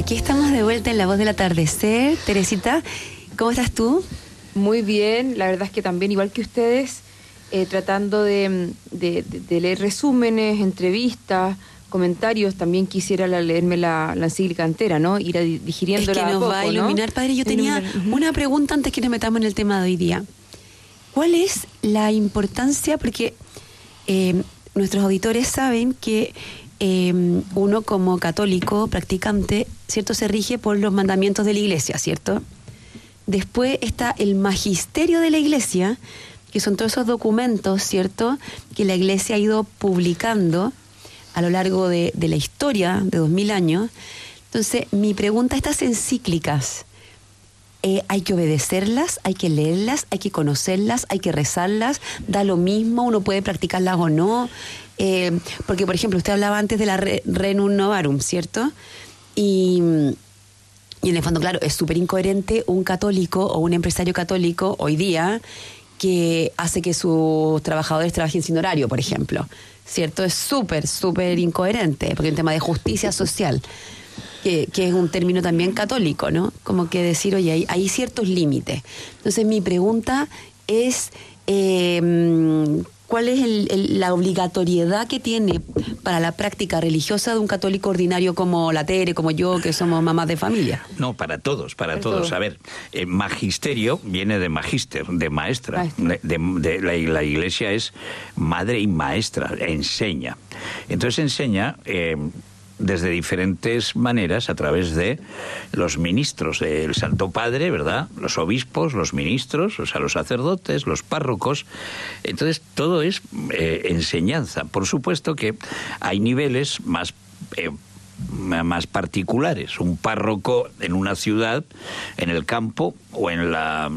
Aquí estamos de vuelta en La Voz del Atardecer. Teresita, ¿cómo estás tú? Muy bien, la verdad es que también, igual que ustedes, tratando de leer resúmenes, entrevistas, comentarios. También quisiera leerme la encíclica entera, ¿no? Ir digiriéndola. Es que nos va a iluminar, ¿no? Padre. Yo tenía una pregunta antes que nos metamos en el tema de hoy día. ¿Cuál es la importancia? Porque nuestros auditores saben que uno como católico practicante, ¿cierto?, se rige por los mandamientos de la Iglesia, ¿cierto? Después está el magisterio de la Iglesia, que son todos esos documentos, ¿cierto?, que la Iglesia ha ido publicando a lo largo de la historia de 2000 años. Entonces, mi pregunta, estas encíclicas, ¿hay que obedecerlas? ¿Hay que leerlas? ¿Hay que conocerlas? ¿Hay que rezarlas? ¿Da lo mismo? ¿Uno puede practicarlas o no? Porque, por ejemplo, usted hablaba antes de la Rerum Novarum, ¿cierto? Y en el fondo, claro, es súper incoherente un católico o un empresario católico hoy día que hace que sus trabajadores trabajen sin horario, por ejemplo, ¿cierto? Es súper incoherente, porque es un tema de justicia social, que es un término también católico, ¿no? Como que decir, oye, hay ciertos límites. Entonces, mi pregunta es, ¿cuál es la obligatoriedad que tiene para la práctica religiosa de un católico ordinario como la Tere, como yo, que somos mamás de familia? No, para todos. A ver, magisterio viene de magíster, de maestra. La Iglesia es madre y maestra, enseña. Entonces enseña desde diferentes maneras, a través de los ministros del Santo Padre, ¿verdad? Los obispos, los ministros, o sea, los sacerdotes, los párrocos. Entonces, todo es enseñanza. Por supuesto que hay niveles más particulares. Un párroco en una ciudad, en el campo o en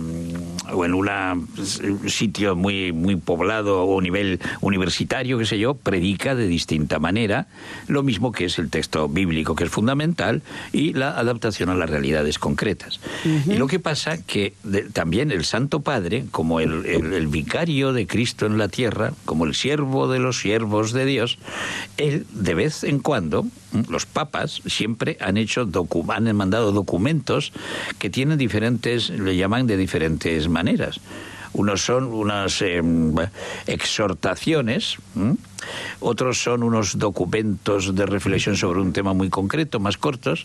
un sitio muy poblado o nivel universitario, qué sé yo, predica de distinta manera, lo mismo que es el texto bíblico, que es fundamental, y la adaptación a las realidades concretas. Uh-huh. Y lo que pasa que también el Santo Padre, como el vicario de Cristo en la tierra, como el siervo de los siervos de Dios, él de vez en cuando, los papas siempre han mandado documentos que tienen le llaman de diferentes maneras. Unos son unas exhortaciones, otros son unos documentos de reflexión sobre un tema muy concreto, más cortos,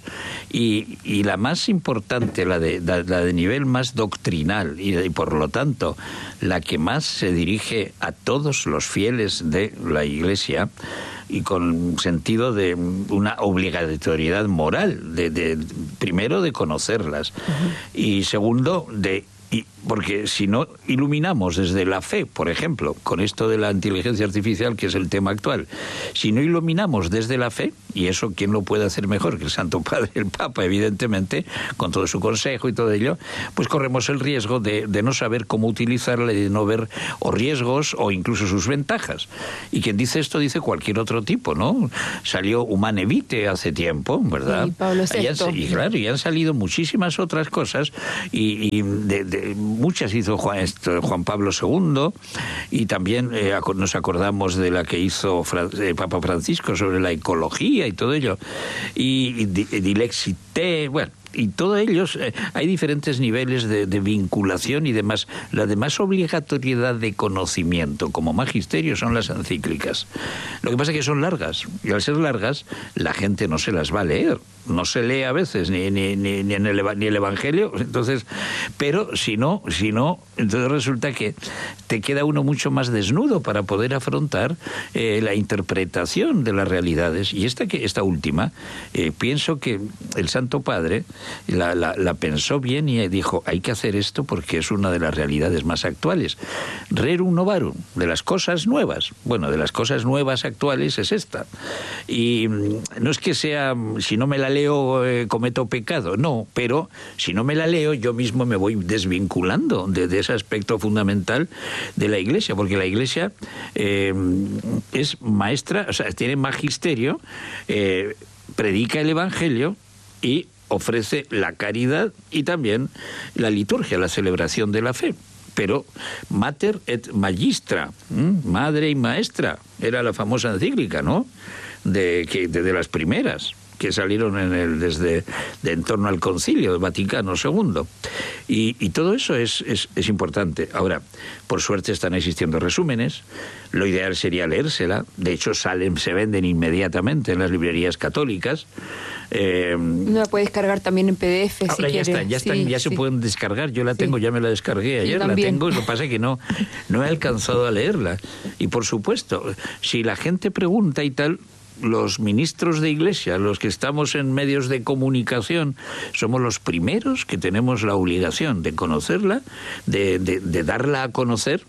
y la más importante, la de nivel más doctrinal, y por lo tanto la que más se dirige a todos los fieles de la Iglesia, y con sentido de una obligatoriedad moral, primero de conocerlas, uh-huh, y segundo porque si no iluminamos desde la fe, por ejemplo, con esto de la inteligencia artificial, que es el tema actual, si no iluminamos desde la fe, y eso quién lo puede hacer mejor que el Santo Padre, el Papa, evidentemente, con todo su consejo y todo ello, pues corremos el riesgo de no saber cómo utilizarla y de no ver o riesgos o incluso sus ventajas. Y quien dice esto dice cualquier otro tipo, ¿no? Salió Humane Vitae hace tiempo, ¿verdad? Y Pablo VI. Y han salido muchísimas otras cosas, y muchas hizo Juan Pablo II, y también nos acordamos de la que hizo Papa Francisco sobre la ecología y todo ello, y Dilexité, bueno, y todos ellos, hay diferentes niveles de vinculación y demás. La demás obligatoriedad de conocimiento como magisterio son las encíclicas. Lo que pasa es que son largas, y al ser largas la gente no se las va a leer, no se lee a veces ni el Evangelio. Entonces, pero si no, entonces resulta que te queda uno mucho más desnudo para poder afrontar la interpretación de las realidades. Y esta última, pienso que el Santo Padre la pensó bien y dijo, hay que hacer esto porque es una de las realidades más actuales. Rerum Novarum, de las cosas nuevas. Bueno, de las cosas nuevas actuales es esta. Y no es que sea, si no me la leo, cometo pecado, no, pero si no me la leo, yo mismo me voy desvinculando de ese aspecto fundamental de la Iglesia, porque la Iglesia es maestra, o sea, tiene magisterio, predica el Evangelio y ofrece la caridad y también la liturgia, la celebración de la fe. Pero mater et magistra, madre y maestra, era la famosa encíclica, ¿no? De las primeras, que salieron desde en torno al Concilio del Vaticano II. Y todo eso es importante. Ahora, por suerte están existiendo resúmenes. Lo ideal sería leérsela. De hecho, se venden inmediatamente en las librerías católicas. Uno la puede descargar también en PDF. Ahora si ya se pueden descargar. Yo la tengo, ya me la descargué ayer, la tengo, y lo que pasa es que no he alcanzado a leerla. Y por supuesto, si la gente pregunta y tal, los ministros de Iglesia, los que estamos en medios de comunicación, somos los primeros que tenemos la obligación de conocerla, de darla a conocer.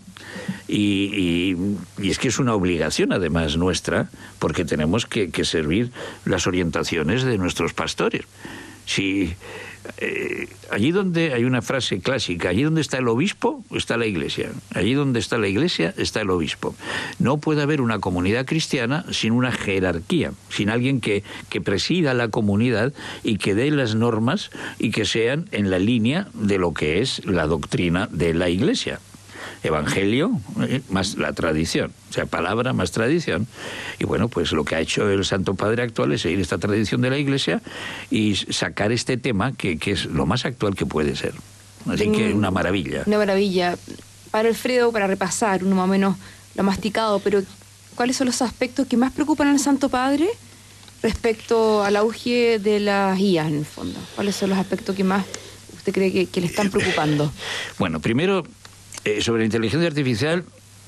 Y es que es una obligación además nuestra, porque tenemos que servir las orientaciones de nuestros pastores. Si allí donde hay una frase clásica, allí donde está el obispo está la Iglesia, allí donde está la Iglesia está el obispo. No puede haber una comunidad cristiana sin una jerarquía, sin alguien que presida la comunidad y que dé las normas y que sean en la línea de lo que es la doctrina de la Iglesia. Evangelio más la tradición, o sea, palabra más tradición. Y bueno, pues lo que ha hecho el Santo Padre actual es seguir esta tradición de la Iglesia y sacar este tema que es lo más actual que puede ser. Así que una maravilla. Una maravilla. Para Alfredo, para repasar, uno más o menos lo ha masticado, pero ¿cuáles son los aspectos que más preocupan al Santo Padre respecto al auge de las IAs, en el fondo? ¿Cuáles son los aspectos que más usted cree que le están preocupando? Bueno, primero, sobre la inteligencia artificial,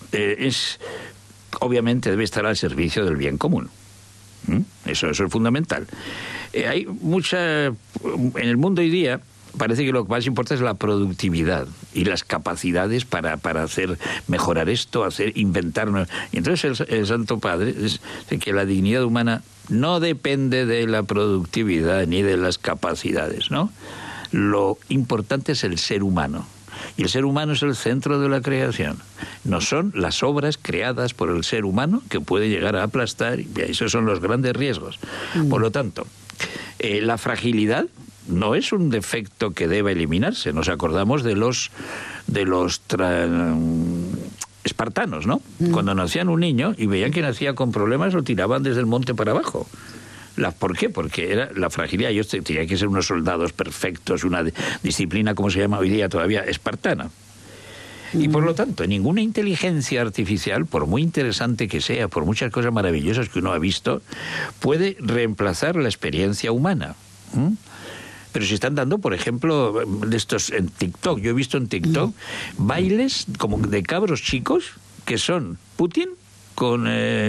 obviamente debe estar al servicio del bien común. Eso es fundamental. Hay en el mundo hoy día parece que lo que más importa es la productividad y las capacidades para hacer mejorar esto, inventar. Y entonces el Santo Padre dice que la dignidad humana no depende de la productividad ni de las capacidades, ¿no? Lo importante es el ser humano. Y el ser humano es el centro de la creación. No son las obras creadas por el ser humano que puede llegar a aplastar, y esos son los grandes riesgos. Por lo tanto, la fragilidad no es un defecto que deba eliminarse. Nos acordamos de los espartanos, ¿no? Cuando nacían un niño y veían que nacía con problemas, lo tiraban desde el monte para abajo. ¿Por qué? Porque era la fragilidad. Ellos tenían que ser unos soldados perfectos, una disciplina, como se llama hoy día todavía, espartana. Y por lo tanto, ninguna inteligencia artificial, por muy interesante que sea, por muchas cosas maravillosas que uno ha visto, puede reemplazar la experiencia humana. Pero se están dando, por ejemplo, de estos en TikTok. Yo he visto en TikTok bailes como de cabros chicos que son Putin con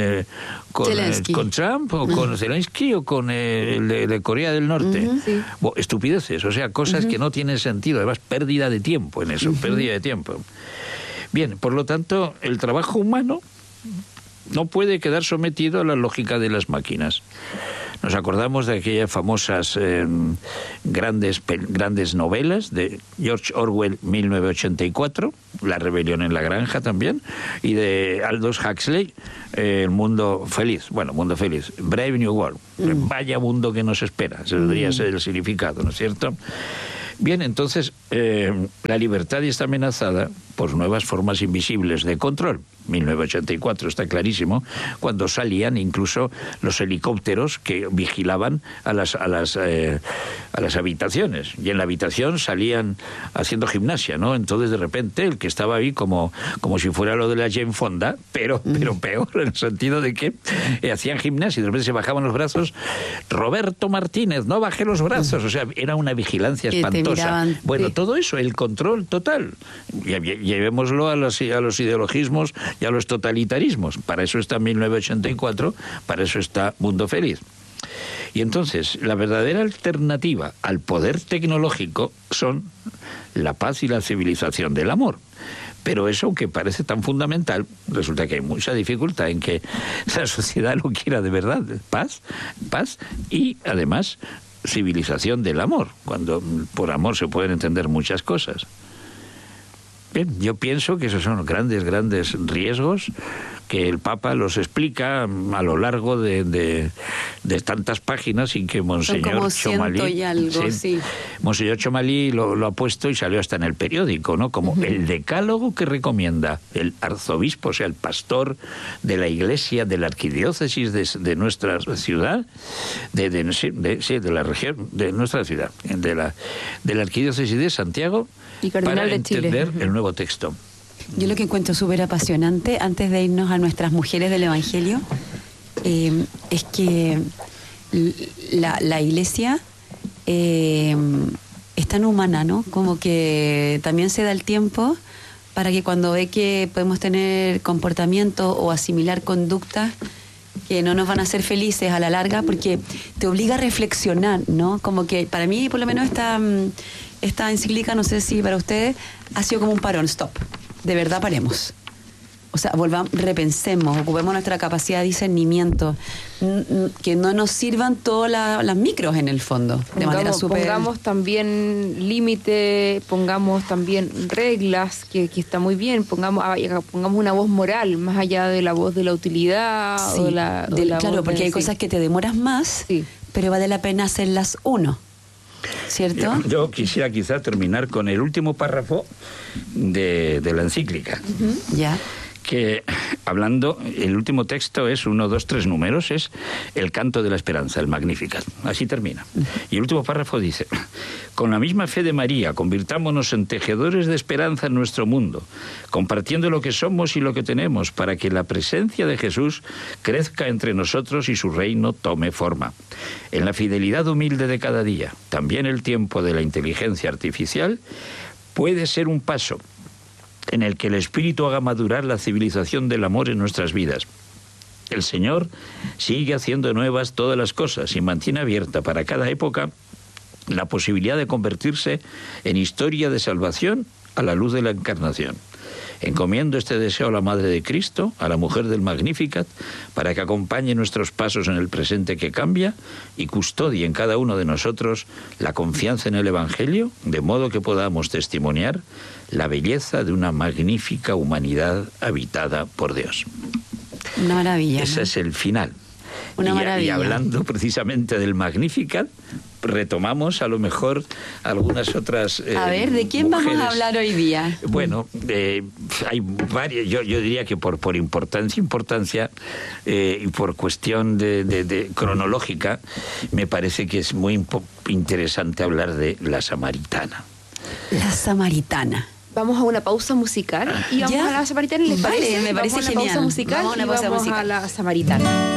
Trump o con Zelensky o con el de Corea del Norte. Sí. Estupideces, o sea, cosas que no tienen sentido. Además, pérdida de tiempo en eso, pérdida de tiempo. Bien, por lo tanto, el trabajo humano no puede quedar sometido a la lógica de las máquinas. Nos acordamos de aquellas famosas grandes novelas de George Orwell, 1984, La rebelión en la granja también, y de Aldous Huxley, El mundo feliz. Bueno, mundo feliz. Brave New World. Vaya mundo que nos espera. Ese debería ser el significado, ¿no es cierto? Bien, entonces, la libertad está amenazada por nuevas formas invisibles de control. 1984, está clarísimo, cuando salían incluso los helicópteros que vigilaban a las habitaciones. Y en la habitación salían haciendo gimnasia, ¿no? Entonces, de repente, el que estaba ahí como si fuera lo de la Jane Fonda, pero peor, en el sentido de que hacían gimnasia y de repente se bajaban los brazos. Roberto Martínez, no bajé los brazos. O sea, era una vigilancia espantosa. Bueno, todo eso, el control total. Llevémoslo a los ideologismos y a los totalitarismos. Para eso está 1984, para eso está Mundo Feliz. Y entonces, la verdadera alternativa al poder tecnológico son la paz y la civilización del amor. Pero eso, aunque parece tan fundamental, resulta que hay mucha dificultad en que la sociedad lo quiera de verdad. Paz y, además, civilización del amor, cuando por amor se pueden entender muchas cosas. Bien, yo pienso que esos son grandes riesgos que el Papa los explica a lo largo de tantas páginas y que Monseñor Chomalí, y algo, sí. Monseñor Chomalí lo ha puesto y salió hasta en el periódico, ¿no? Como el decálogo que recomienda el arzobispo, o sea, el pastor de la iglesia de la arquidiócesis de nuestra ciudad, de la región de nuestra ciudad, de la arquidiócesis de Santiago, y cardenal para de Chile. entender el nuevo texto. Yo lo que encuentro súper apasionante, antes de irnos a nuestras mujeres del Evangelio, es que la iglesia es tan humana, ¿no? Como que también se da el tiempo para que cuando ve que podemos tener comportamiento o asimilar conductas que no nos van a hacer felices a la larga, porque te obliga a reflexionar, ¿no? Como que para mí, por lo menos, esta encíclica, no sé si para ustedes, ha sido como un parón, stop. De verdad paremos. O sea, repensemos, ocupemos nuestra capacidad de discernimiento, que no nos sirvan todas las micros en el fondo, de manera súper... Pongamos también límite, pongamos también reglas, que está muy bien, pongamos una voz moral, más allá de la voz de la utilidad, sí, o de la claro, voz porque hay cosas que te demoras más, sí, pero vale la pena hacerlas uno, ¿cierto? Yo quisiera quizá terminar con el último párrafo de la encíclica. Ya. Que hablando, el último texto es 1, 2, 3 números, es el canto de la esperanza, el Magnificat. Así termina. Y el último párrafo dice: con la misma fe de María, convirtámonos en tejedores de esperanza en nuestro mundo, compartiendo lo que somos y lo que tenemos, para que la presencia de Jesús crezca entre nosotros y su reino tome forma. En la fidelidad humilde de cada día, también el tiempo de la inteligencia artificial puede ser un paso en el que el Espíritu haga madurar la civilización del amor en nuestras vidas. El Señor sigue haciendo nuevas todas las cosas y mantiene abierta para cada época la posibilidad de convertirse en historia de salvación a la luz de la Encarnación. Encomiendo este deseo a la Madre de Cristo, a la mujer del Magnificat, para que acompañe nuestros pasos en el presente que cambia y custodie en cada uno de nosotros la confianza en el Evangelio, de modo que podamos testimoniar la belleza de una magnífica humanidad habitada por Dios. Una maravilla. Ese, ¿no?, es el final. Una maravilla. Y hablando precisamente del Magnificat, retomamos a lo mejor algunas otras a ver, ¿de quién mujeres. Vamos a hablar hoy día? Bueno, hay varias, yo diría que por importancia y por cuestión de cronológica, me parece que es muy interesante hablar de la Samaritana. La Samaritana. Vamos a una pausa musical y vamos a la Samaritana, ¿les parece? Me parece vamos genial. Vamos a una pausa musical y vamos a la Samaritana.